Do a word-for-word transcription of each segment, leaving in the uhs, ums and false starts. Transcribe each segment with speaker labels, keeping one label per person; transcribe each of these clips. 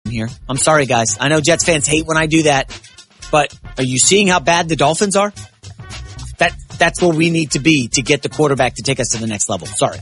Speaker 1: here. I'm sorry, guys. I know Jets fans hate when I do that, but are you seeing how bad the Dolphins are? That That's where we need to be to get the quarterback to take us to the next level. Sorry.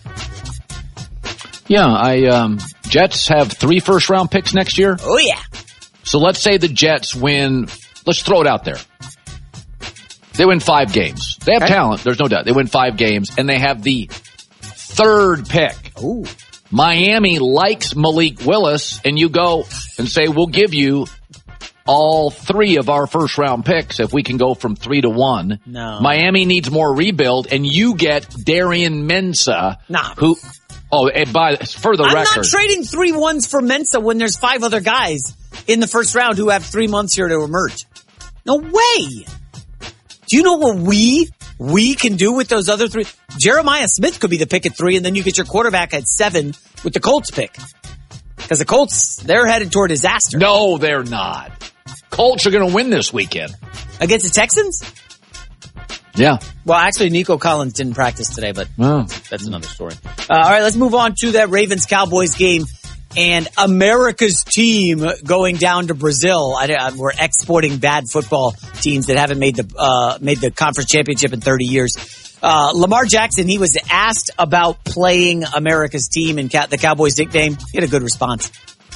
Speaker 2: Yeah, I um, Jets have three first-round picks next year.
Speaker 1: Oh, yeah.
Speaker 2: So let's say the Jets win. Let's throw it out there. They win five games. They have okay. talent. There's no doubt. They win five games, and they have the third pick.
Speaker 1: Ooh.
Speaker 2: Miami likes Malik Willis, and you go and say, we'll give you all three of our first-round picks if we can go from three to one.
Speaker 1: No.
Speaker 2: Miami needs more rebuild, and you get Darian Mensah,
Speaker 1: nah.
Speaker 2: who... Oh, and by for the
Speaker 1: I'm
Speaker 2: record.
Speaker 1: I'm not trading three ones for Mensah when there's five other guys in the first round who have three months here to emerge. No way. Do you know what we, we can do with those other three? Jeremiah Smith could be the pick at three, and then you get your quarterback at seven with the Colts pick. Because the Colts, they're headed toward disaster.
Speaker 2: No, they're not. Colts are going to win this weekend.
Speaker 1: Against the Texans?
Speaker 2: Yeah.
Speaker 1: Well, actually, Nico Collins didn't practice today, but
Speaker 2: oh.
Speaker 1: that's another story. Uh, all right, let's move on to that Ravens-Cowboys game and America's team going down to Brazil. I, I, we're exporting bad football teams that haven't made the uh, made the conference championship in thirty years. Uh, Lamar Jackson, he was asked about playing America's team and the Cowboys nickname. He had a good response.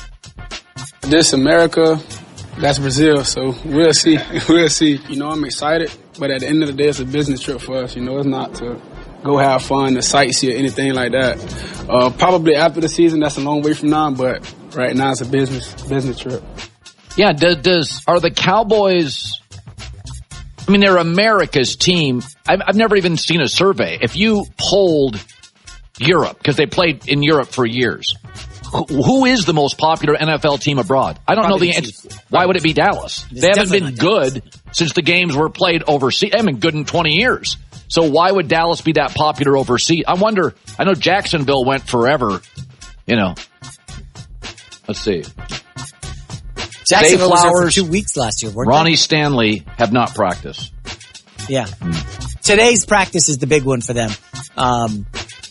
Speaker 3: This America, that's Brazil, so we'll see. We'll see. You know, I'm excited. But at the end of the day, it's a business trip for us. You know, it's not to go have fun, to sightsee or anything like that. Uh, probably after the season, that's a long way from now. But right now, it's a business business trip.
Speaker 2: Yeah. Does, does are the Cowboys? I mean, they're America's team. I've, I've never even seen a survey. If you polled Europe, because they played in Europe for years, who, who is the most popular N F L team abroad? I don't Probably know the answer. Why would it be Dallas?
Speaker 1: It's
Speaker 2: they haven't been good
Speaker 1: Dallas. Since
Speaker 2: the games were played overseas. They haven't been good in twenty years. So why would Dallas be that popular overseas? I wonder. I know Jacksonville went forever. You know. Let's see.
Speaker 1: Jacksonville was there for two weeks last year.
Speaker 2: Ronnie
Speaker 1: they?
Speaker 2: Stanley have not practiced.
Speaker 1: Yeah. Hmm. Today's practice is the big one for them. Um,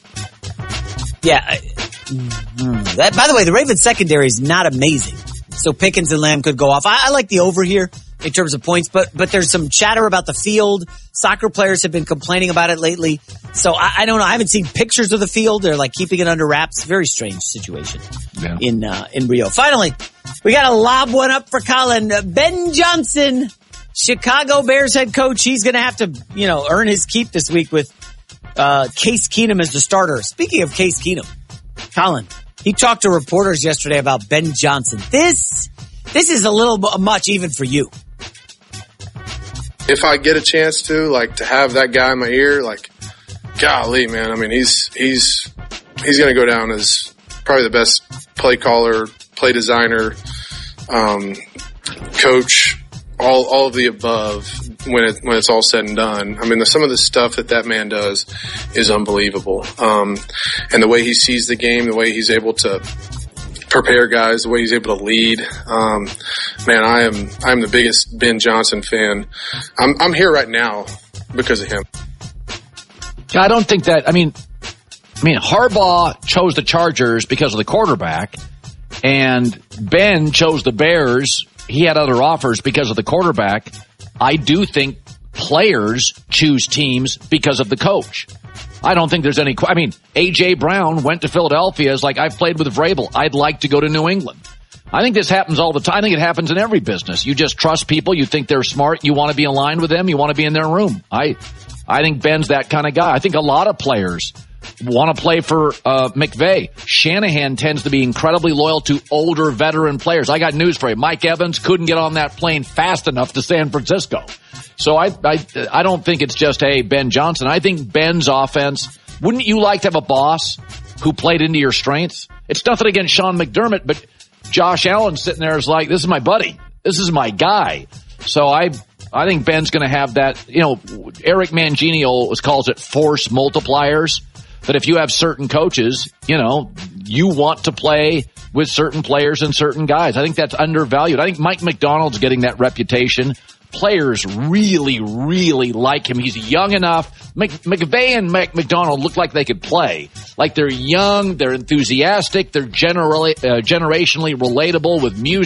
Speaker 1: yeah. Mm-hmm. That, by the way, the Ravens secondary is not amazing. So Pickens and Lamb could go off. I, I like the over here in terms of points, but but there's some chatter about the field. Soccer players have been complaining about it lately. So I, I don't know. I haven't seen pictures of the field. They're like keeping it under wraps. Very strange situation
Speaker 2: yeah.
Speaker 1: in uh, in Rio. Finally, we got to lob one up for Colin. Ben Johnson, Chicago Bears head coach. He's going to have to, you know, earn his keep this week with uh, Case Keenum as the starter. Speaking of Case Keenum, Colin, he talked to reporters yesterday about Ben Johnson. This this is a little much even for you.
Speaker 4: If I get a chance to, like, to have that guy in my ear, like, golly, man. I mean, he's he's he's going to go down as probably the best play caller, play designer, um, coach, all all of the above when it when it's all said and done. I mean, the, some of the stuff that that man does is unbelievable. Um, and the way he sees the game, the way he's able to prepare guys, the way he's able to lead. Um, man, I am I'm the biggest Ben Johnson fan. I'm I'm here right now because of him.
Speaker 2: I don't think that. I mean, I mean Harbaugh chose the Chargers because of the quarterback, and Ben chose the Bears. He had other offers because of the quarterback. I do think players choose teams because of the coach. I don't think there's any, I mean, A J Brown went to Philadelphia as like, I've played with Vrabel. I'd like to go to New England. I think this happens all the time. I think it happens in every business. You just trust people. You think they're smart. You want to be aligned with them. You want to be in their room. I, I think Ben's that kind of guy. I think a lot of players want to play for uh, McVay. Shanahan tends to be incredibly loyal to older veteran players. I got news for you. Mike Evans couldn't get on that plane fast enough to San Francisco. So I, I, I don't think it's just, hey, Ben Johnson. I think Ben's offense, wouldn't you like to have a boss who played into your strengths? It's nothing against Sean McDermott, but Josh Allen sitting there is like, this is my buddy. This is my guy. So I, I think Ben's going to have that, you know, Eric Mangini always calls it force multipliers. That if you have certain coaches, you know, you want to play with certain players and certain guys. I think that's undervalued. I think Mike McDonald's getting that reputation. Players really, really like him. He's young enough. Mc, McVay and Mc, McDonald look like they could play. Like they're young, they're enthusiastic, they're generally, uh, generationally relatable with music.